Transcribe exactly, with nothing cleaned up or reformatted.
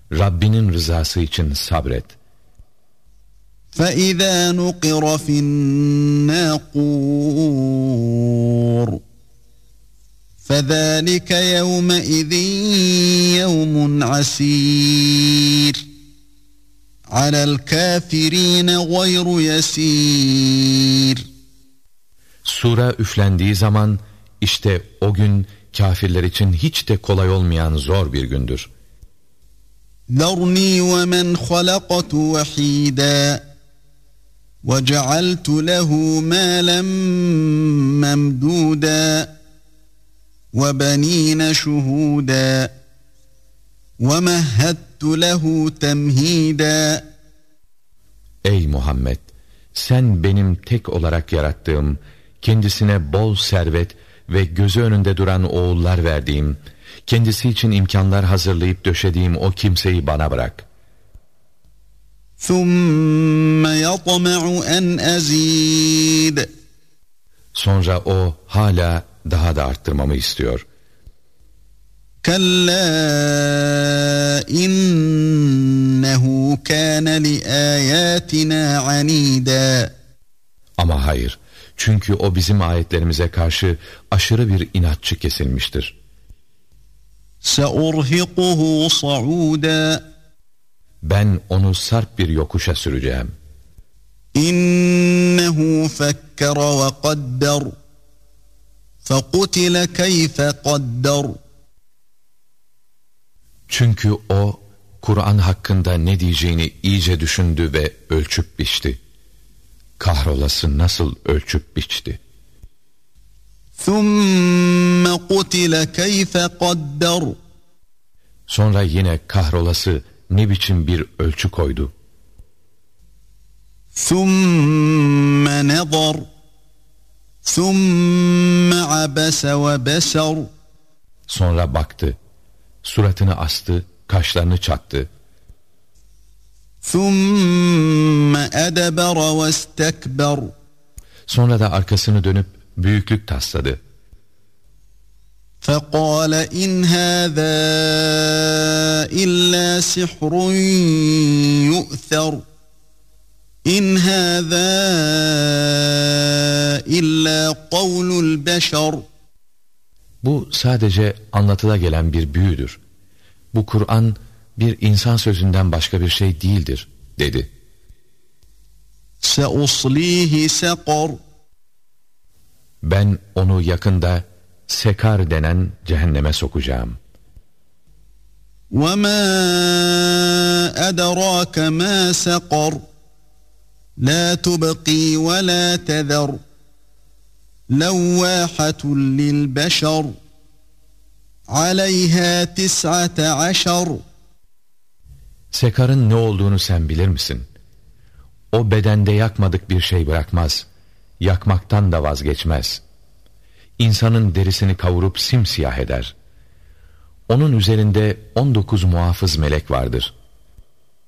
Rabbinin rızası için sabret. فَإِذَا نُقِرَ فِي النَّاقُورِ فَذَٰلِكَ يَوْمَئِذٍ يَوْمٌ عَسِيرٌ عَلَى الْكَافِرِينَ غَيْرُ يَسِيرٌ. Sura üflendiği zaman işte o gün kafirler için hiç de kolay olmayan zor bir gündür. ذَرْنِي وَمَنْ خَلَقْتُ وَحِيدًا وَجَعَلْتُ لَهُ مَالًا مَمْدُودًا وَبَنِينَ شُهُودًا وَمَهَّدتُّ لَهُ تَمْهِيدًا. Ey Muhammed! Sen benim tek olarak yarattığım, kendisine bol servet ve gözü önünde duran oğullar verdiğim, kendisi için imkanlar hazırlayıp döşediğim o kimseyi bana bırak. ثُمَّ يَطْمَعُ أَنْ أَزِيدَ. Sonra o hala daha da arttırmamı istiyor. كَلَّا إِنَّهُ كَانَ لِآيَاتِنَا عَنِيدًا. Ama hayır, çünkü o bizim ayetlerimize karşı aşırı bir inatçı kesilmiştir. سَأُرْهِقُهُ صَعُودًا. Ben onu sarp bir yokuşa süreceğim. إِنَّهُ فَكَّرَ وَقَدَّرَ فَقُتِلَ كَيْفَ قَدَّرَ. Çünkü o, Kur'an hakkında ne diyeceğini iyice düşündü ve ölçüp biçti. Kahrolası nasıl ölçüp biçti. ثُمَّ قُتِلَ كَيْفَ قَدَّرَ. Sonra yine kahrolası ne biçim bir ölçü koydu. ثُمَّ نَظَرَ ثُمَّ عَبَسَ وَبَسَرَ. Sonra baktı, suratını astı, kaşlarını çattı. ثُمَّ أَدْبَرَ وَاسْتَكْبَرَ. Sonra da arkasını dönüp büyüklük tasladı. فَقَالَ إِنْ هَذَا إِلَّا سِحْرٌ يُؤْثَرُ إِنْ هَذَا إِلَّا قَوْلُ الْبَشَرِ. Bu sadece anlatıla gelen bir büyüdür. Bu Kur'an bir insan sözünden başka bir şey değildir, dedi. سَأُصْلِيهِ سَقَرَ. Ben onu yakında Sekar denen cehenneme sokacağım. وَمَا أَدَرَاكَ مَا سَقَرَ لَا تُبْقِي وَلَا تَذَرُ لَوَّاحَةٌ لِلْبَشَرِ عَلَيْهَا تِسْعَةَ عَشَرَ. Sekar'ın ne olduğunu sen bilir misin? O bedende yakmadık bir şey bırakmaz, yakmaktan da vazgeçmez. İnsanın derisini kavurup simsiyah eder. Onun üzerinde on dokuz muhafız melek vardır.